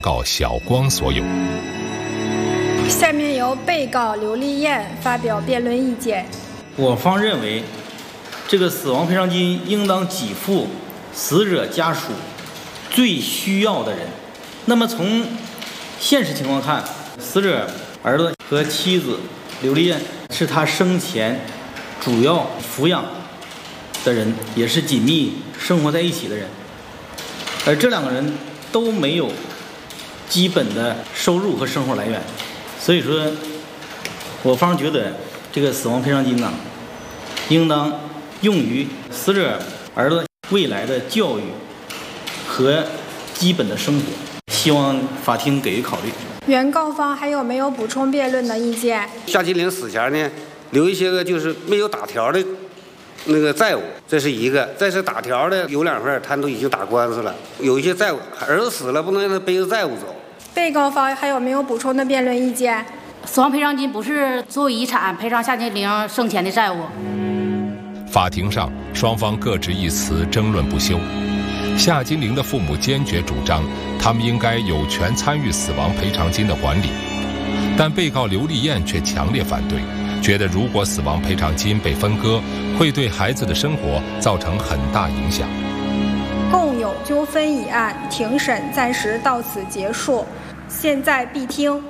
告小光所有。 下面由被告刘丽艳发表辩论意见。 我方认为，这个死亡赔偿金应当给付死者家属最需要的人。那么从现实情况看，死者儿子和妻子刘丽艳是他生前主要抚养的人，也是紧密生活在一起的人，而这两个人都没有基本的收入和生活来源，所以说，我方觉得这个死亡赔偿金呢，应当用于死者儿子未来的教育和基本的生活，希望法庭给予考虑。 原告方还有没有补充辩论的意见？ 夏金玲死前呢，留一些个就是没有打条的那个债务，这是一个。再是打条的有2份，他都已经打官司了，有一些债务，儿子死了不能让他背着债务走。 被告方还有没有补充的辩论意见？ 死亡赔偿金不是作为遗产赔偿夏金玲生前的债务。 法庭上，双方各执一词，争论不休。夏金玲的父母坚决主张，他们应该有权参与死亡赔偿金的管理，但被告刘丽艳却强烈反对，觉得如果死亡赔偿金被分割，会对孩子的生活造成很大影响。 共有纠纷一案庭审暂时到此结束，现在闭听。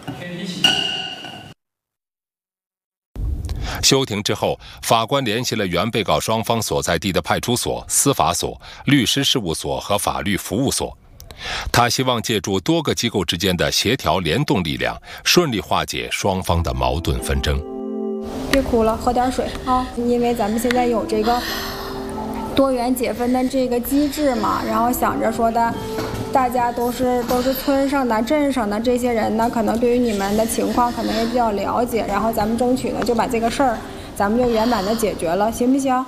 休庭之后，法官联系了原被告双方所在地的派出所、司法所、律师事务所和法律服务所。他希望借助多个机构之间的协调联动力量，顺利化解双方的矛盾纷争。 别哭了，喝点水啊！因为咱们现在有这个多元解分的这个机制嘛，然后想着说的，大家都是村上的、镇上的这些人呢，可能对于你们的情况可能也比较了解，然后咱们争取呢就把这个事儿，咱们就圆满的解决了，行不行？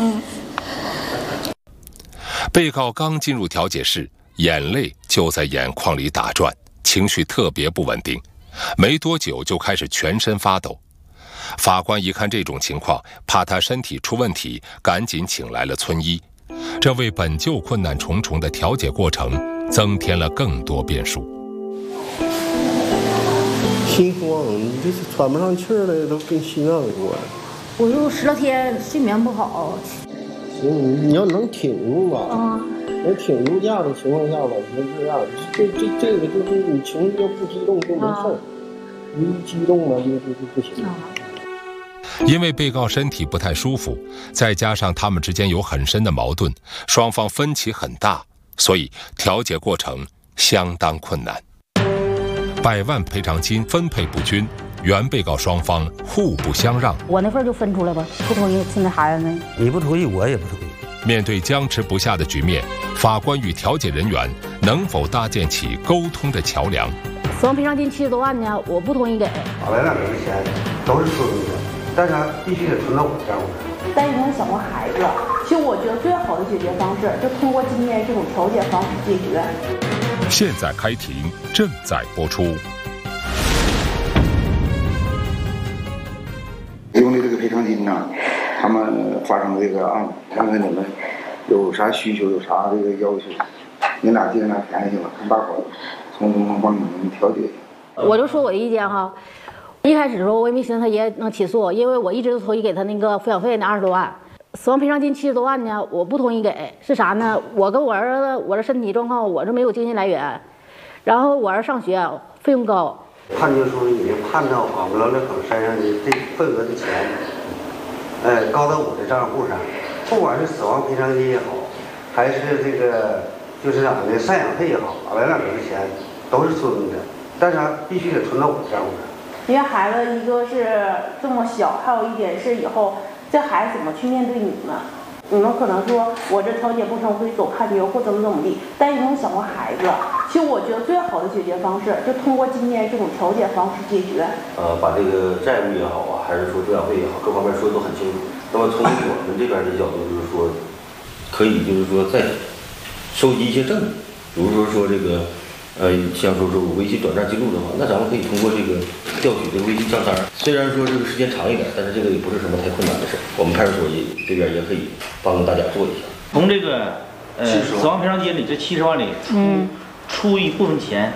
被告刚进入调解室，眼泪就在眼眶里打转，情绪特别不稳定，没多久就开始全身发抖。法官一看这种情况，怕他身体出问题，赶紧请来了村医，这为本就困难重重的调解过程增添了更多变数。 心慌，你这是喘不上气儿来，都跟心脏有关。 我就10多天睡眠不好。 行，你要能挺住吧，能挺住这样的情况下吧，你就这样。这个就是你情绪要不激动就没事儿，你一激动了就不行。 因为被告身体不太舒服，再加上他们之间有很深的矛盾，双方分歧很大，所以调解过程相当困难。100万赔偿金分配不均，原被告双方互不相让。 我那份就分出来吧，不同意现在孩子呢？ 你不同意，我也不同意。 面对僵持不下的局面，法官与调解人员能否搭建起沟通的桥梁？ 死亡赔偿金70多万呢，我不同意给。 把来2个钱都是私人的，但是必须得存到我账户上。 但是能想过孩子，其实我觉得最好的解决方式就通过今天这种调解方式解决。 现在开庭，正在播出。 用的这个赔偿金呢，他们发生这个案子，看看你们有啥需求，有啥这个要求，你俩尽量联系吧，看大伙儿从中能帮你们调解。 我就说我的意见哈。一开始的时候我也没寻思他爷能起诉，因为我一直都同意给他那个抚养费那20多万，死亡赔偿金70多万呢，我不同意给。是啥呢？我跟我儿子，我的身体状况，我这没有经济来源，然后我儿子上学费用高。 判决书已经判到王老两口身上的这份额的钱，高到我的账户上。不管是死亡赔偿金也好，还是这个就是俺的赡养费也好，王老两口的钱都是存的，但是必须得存到我的账户上。 因为孩子一个是这么小，还有一点是以后这孩子怎么去面对你们？你们可能说我这调解不成，会走判决或怎么地，但是你有想过孩子？其实我觉得最好的解决方式就通过今天这种调解方式解决。 把这个债务也好啊，还是说抚养费也好，各方面说的都很清楚。那么从我们这边的角度，就是说，可以就是说再收集一些证据，比如说这个。像说我微信转账记录的话，那咱们可以通过这个调取这个微信账单。虽然说这个时间长一点，但是这个也不是什么太困难的事。我们派出所这边也可以帮大家做一下。 从这个死亡赔偿金里这70万里出一部分钱